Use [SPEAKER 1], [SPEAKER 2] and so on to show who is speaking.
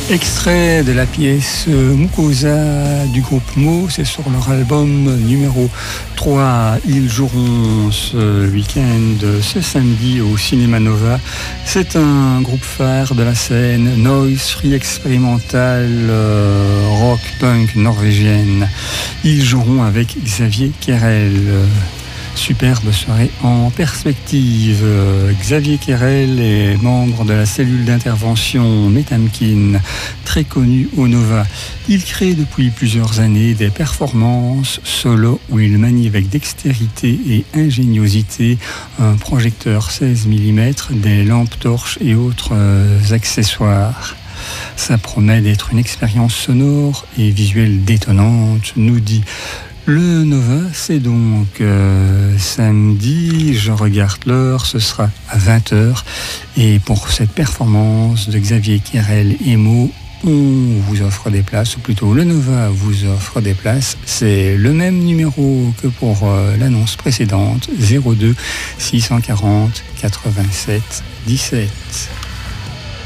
[SPEAKER 1] Extrait de la pièce Mucosa du groupe Mo, c'est sur leur album numéro 3. Ils joueront ce week-end, ce samedi au Cinéma Nova. C'est un groupe phare de la scène noise free expérimental rock punk norvégienne. Ils joueront avec Xavier Kerel. Superbe soirée en perspective. Xavier Kerel est membre de la cellule d'intervention Metamkin, très connu au Nova. Il crée depuis plusieurs années des performances solo où il manie avec dextérité et ingéniosité un projecteur 16 mm, des lampes torches et autres accessoires. Ça promet d'être une expérience sonore et visuelle détonnante, nous dit le Nova. C'est donc samedi, je regarde l'heure, ce sera à 20h. Et pour cette performance de Xavier Kerel et Mo, on vous offre des places, ou plutôt le Nova vous offre des places. C'est le même numéro que pour l'annonce précédente, 02 640 87 17.